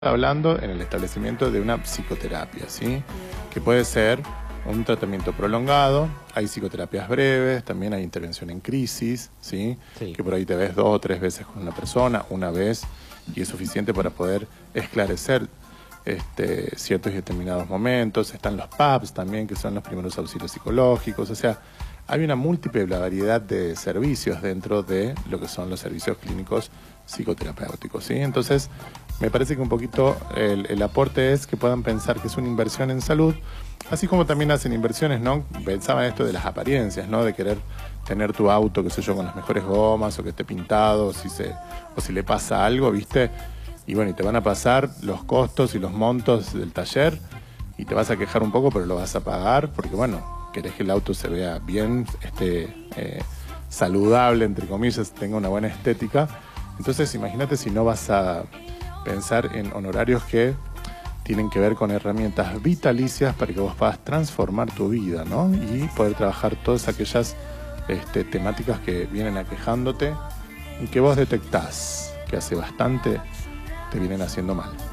hablando en el establecimiento de una psicoterapia, ¿sí? Que puede ser un tratamiento prolongado, hay psicoterapias breves, también hay intervención en crisis, ¿sí? Sí. Que por ahí te ves 2 o 3 veces con una persona, una vez, y es suficiente para poder esclarecer ciertos y determinados momentos. Están los PAPs también, que son los primeros auxilios psicológicos, o sea, hay una múltiple variedad de servicios dentro de lo que son los servicios clínicos psicoterapéuticos, ¿sí? Entonces, me parece que un poquito el aporte es que puedan pensar que es una inversión en salud, así como también hacen inversiones, ¿no? Pensaba esto de las apariencias, ¿no? De querer tener tu auto, qué sé yo, con las mejores gomas, o que esté pintado, o si le pasa algo, ¿viste? Y bueno, y te van a pasar los costos y los montos del taller, y te vas a quejar un poco, pero lo vas a pagar, porque bueno, querés que el auto se vea bien, saludable, entre comillas, tenga una buena estética. Entonces, imagínate si no vas a pensar en honorarios que tienen que ver con herramientas vitalicias para que vos puedas transformar tu vida, ¿no? Y poder trabajar todas aquellas temáticas que vienen aquejándote y que vos detectás que hace bastante te vienen haciendo mal.